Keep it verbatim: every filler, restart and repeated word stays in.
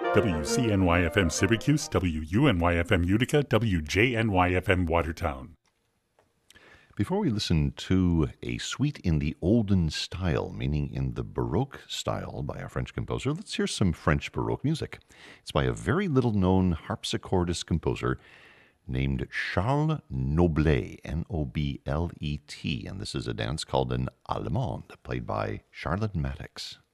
W C N Y F M Syracuse, W U N Y F M Utica, W J N Y F M Watertown. Before we listen to a suite in the olden style, meaning in the Baroque style by a French composer, let's hear some French Baroque music. It's by a very little-known harpsichordist composer named Charles Noblet, N O B L E T, and this is a dance called an Allemande, played by Charlotte Maddox.